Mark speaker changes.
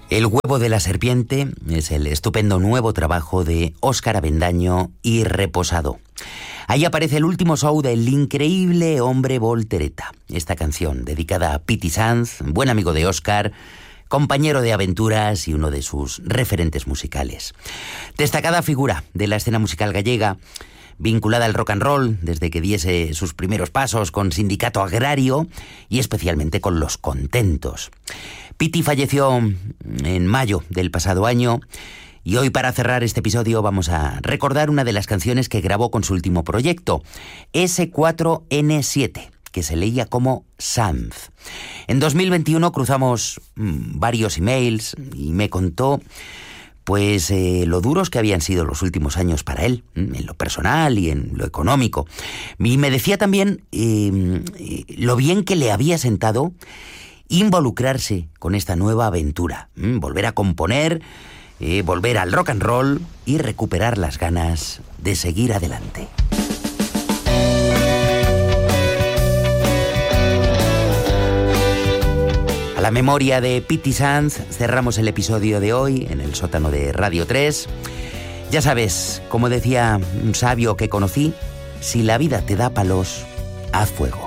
Speaker 1: El huevo de la serpiente es el estupendo nuevo trabajo de Óscar Avendaño y Reposado. Ahí aparece el último show del increíble hombre Voltereta. Esta canción, dedicada a Piti Sanz, buen amigo de Óscar, compañero de aventuras y uno de sus referentes musicales. Destacada figura de la escena musical gallega, vinculada al rock and roll desde que diese sus primeros pasos con Sindicato Agrario y especialmente con Los Contentos. Piti falleció en mayo del pasado año y hoy, para cerrar este episodio, vamos a recordar una de las canciones que grabó con su último proyecto, S4N7, que se leía como Sanz. En 2021 cruzamos varios emails y me contó pues lo duros que habían sido los últimos años para él, en lo personal y en lo económico. Y me decía también lo bien que le había sentado involucrarse con esta nueva aventura, volver a componer, volver al rock and roll y recuperar las ganas de seguir adelante. A la memoria de Piti Sanz cerramos el episodio de hoy en el sótano de Radio 3. Ya sabes, como decía un sabio que conocí, si la vida te da palos, haz fuego.